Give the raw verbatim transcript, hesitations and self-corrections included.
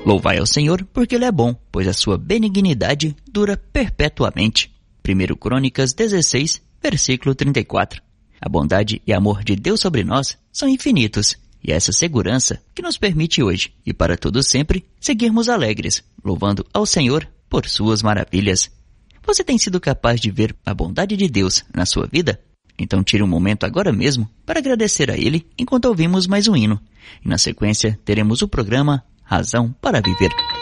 Louvai ao Senhor, porque Ele é bom, pois a sua benignidade dura perpetuamente. primeira Crônicas dezesseis, versículo trinta e quatro. A bondade e amor de Deus sobre nós são infinitos, e é essa segurança que nos permite hoje, e para todo sempre, seguirmos alegres, louvando ao Senhor por suas maravilhas. Você tem sido capaz de ver a bondade de Deus na sua vida? Então tire um momento agora mesmo para agradecer a Ele enquanto ouvimos mais um hino. E na sequência teremos o programa Razão para Viver.